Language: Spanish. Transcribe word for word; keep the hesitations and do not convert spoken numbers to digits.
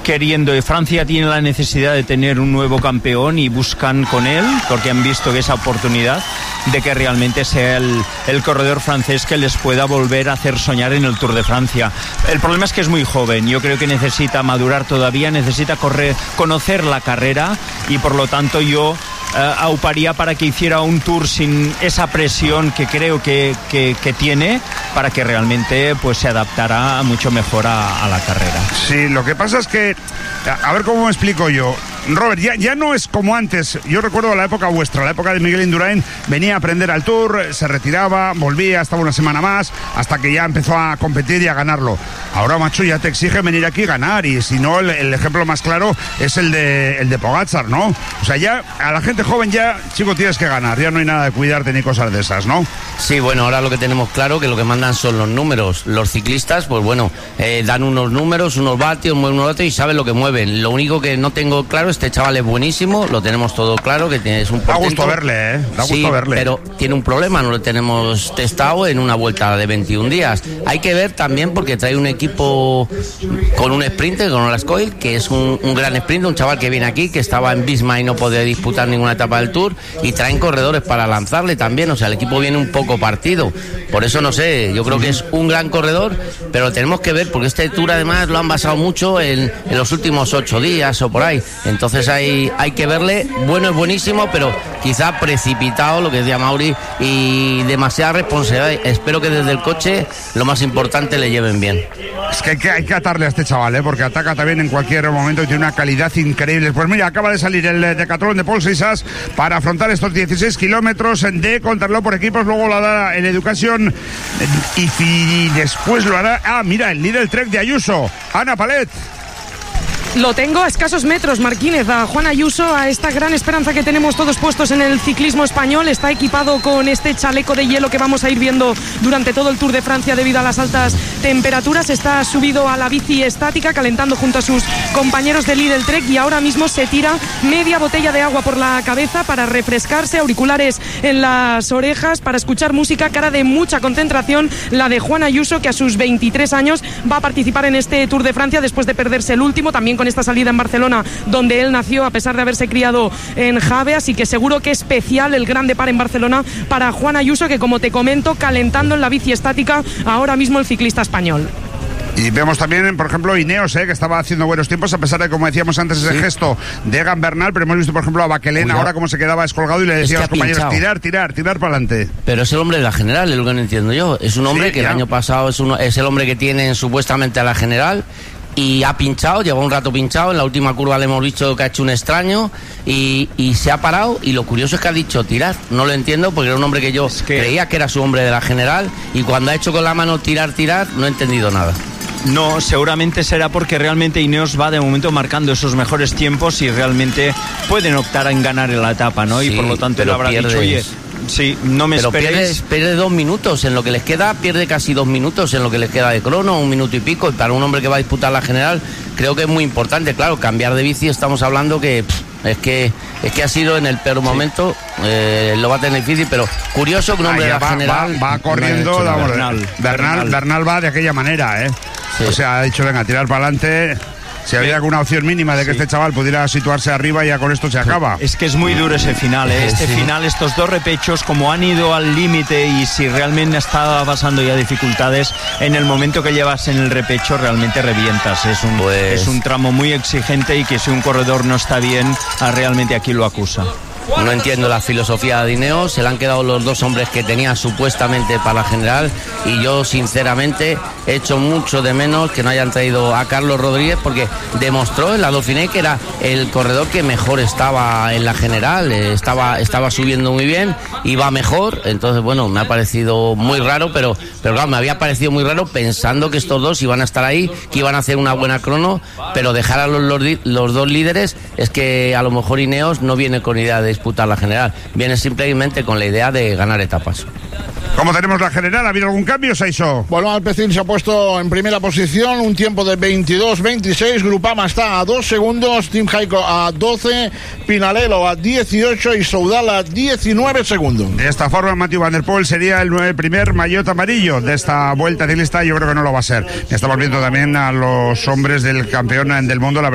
queriendo, Francia tiene la necesidad de tener un nuevo campeón y buscan con él, porque han visto que esa oportunidad de que realmente sea el, el corredor francés que les pueda volver a hacer soñar en el Tour de Francia. El problema es que es muy joven, yo creo que necesita madurar todavía, necesita correr, conocer la carrera, y por lo tanto yo Uh, auparía para que hiciera un Tour sin esa presión que creo que, que, que tiene, para que realmente pues se adaptara mucho mejor a, a la carrera. Sí, lo que pasa es que, a ver cómo me explico yo, Robert, ya, ya no es como antes. Yo recuerdo la época vuestra, la época de Miguel Indurain. Venía a aprender al Tour, se retiraba, volvía, estaba una semana más, hasta que ya empezó a competir y a ganarlo. Ahora, macho, ya te exige venir aquí y ganar, y si no, el, el ejemplo más claro es el de, el de Pogačar, ¿no? O sea, ya a la gente joven ya, chico, tienes que ganar, ya no hay nada de cuidarte ni cosas de esas, ¿no? Sí, bueno, ahora lo que tenemos claro que lo que mandan son los números. Los ciclistas, pues bueno, eh, dan unos números, unos vatios, mueven unos vatios y saben lo que mueven. Lo único que no tengo claro, este chaval es buenísimo, lo tenemos todo claro, que es un portento. Da gusto verle, ¿eh? Da gusto sí, verle. Pero tiene un problema, no lo tenemos testado en una vuelta de veintiún días. Hay que ver también porque trae un equipo con un sprinter, con Olascoil, que es un, un gran sprinter, un chaval que viene aquí, que estaba en Visma y no podía disputar ninguna etapa del Tour, y traen corredores para lanzarle también, o sea, el equipo viene un poco partido. Por eso no sé, yo creo que es un gran corredor, pero tenemos que ver, porque este Tour además lo han basado mucho en, en los últimos ocho días o por ahí. Entonces hay, hay que verle, bueno, es buenísimo, pero quizá precipitado, lo que decía Mauri, y demasiada responsabilidad. Espero que desde el coche lo más importante le lleven bien. Es que hay que, hay que atarle a este chaval, ¿eh? Porque ataca también en cualquier momento y tiene una calidad increíble. Pues mira, acaba de salir el decatlón de Paul Sisas para afrontar estos dieciséis kilómetros de contrarreloj por equipos. Luego lo hará en Educación y, y después lo hará, ah, mira, el líder Trek de Ayuso, Ana Palet. Lo tengo a escasos metros, Marquínez, a Juan Ayuso, a esta gran esperanza que tenemos todos puestos en el ciclismo español. Está equipado con este chaleco de hielo que vamos a ir viendo durante todo el Tour de Francia debido a las altas temperaturas. Está subido a la bici estática, calentando junto a sus compañeros de Lidl Trek, y ahora mismo se tira media botella de agua por la cabeza para refrescarse, auriculares en las orejas, para escuchar música. Cara de mucha concentración la de Juan Ayuso, que a sus veintitrés años va a participar en este Tour de Francia después de perderse el último, también con esta salida en Barcelona, donde él nació, a pesar de haberse criado en Jave. Así que seguro que especial el gran depar en Barcelona para Juan Ayuso, que, como te comento, calentando en la bici estática ahora mismo el ciclista español. Y vemos también, por ejemplo, Ineos, ¿eh? que estaba haciendo buenos tiempos, a pesar de, como decíamos antes, ese sí. gesto de Egan Bernal. Pero hemos visto, por ejemplo, a Baquelén ahora como se quedaba descolgado y le decía es que a los compañeros, pinchado. tirar, tirar, tirar para adelante. Pero es el hombre de la General, es lo que no entiendo yo. Es un hombre sí, que ya. el año pasado es, uno, es el hombre que tienen supuestamente a la General, y ha pinchado, lleva un rato pinchado. En la última curva le hemos visto que ha hecho un extraño y, y se ha parado, y lo curioso es que ha dicho tirar. No lo entiendo, porque era un hombre que yo es que... creía que era su hombre de la General, y cuando ha hecho con la mano tirar, tirar, no he entendido nada. No, seguramente será porque realmente Ineos va de momento marcando esos mejores tiempos y realmente pueden optar en ganar en la etapa, ¿no? Sí, y por lo tanto él habrá pierdes. dicho, oye, sí, no me pero esperéis. Pierde, pierde dos minutos en lo que les queda, pierde casi dos minutos en lo que les queda de crono, un minuto y pico, y para un hombre que va a disputar la General creo que es muy importante. Claro, cambiar de bici, estamos hablando que pff, es que es que ha sido en el peor momento, eh, lo va a tener difícil, pero curioso que un hombre ah, de la va, General va, va corriendo, no vamos, Bernal, Bernal, Bernal, Bernal va de aquella manera, ¿eh? Sí. O sea, ha dicho, venga, tirar para adelante. Si había alguna opción mínima de que sí. este chaval pudiera situarse arriba, ya con esto se acaba. Es que es muy duro ese final, ¿eh? Este sí. final, estos dos repechos, como han ido al límite, y si realmente estaba pasando ya dificultades, en el momento que llevas en el repecho realmente revientas. Es un, pues... es un tramo muy exigente, y que si un corredor no está bien, realmente aquí lo acusa. No entiendo la filosofía de Ineos, se le han quedado los dos hombres que tenía supuestamente para la General, y yo sinceramente he hecho mucho de menos que no hayan traído a Carlos Rodríguez, porque demostró en la Dauphiné que era el corredor que mejor estaba en la General, estaba, estaba subiendo muy bien, iba mejor. Entonces bueno, me ha parecido muy raro, pero, pero claro, me había parecido muy raro pensando que estos dos iban a estar ahí, que iban a hacer una buena crono, pero dejar a los, los, los dos líderes, es que a lo mejor Ineos no viene con idea de disputar la General, viene simplemente con la idea de ganar etapas. ¿Cómo tenemos la General? ¿Ha habido algún cambio, Saiso? Bueno, Alpecin se ha puesto en primera posición, un tiempo de veintidós veintiséis. Grupama está a dos segundos, Team Jaico a doce, Pinarello a dieciocho y Soudal a diecinueve segundos. De esta forma, Mathieu Van der Poel sería el primer maillot amarillo de esta vuelta ciclista. Yo creo que no lo va a ser. Estamos viendo también a los hombres del campeón del mundo. La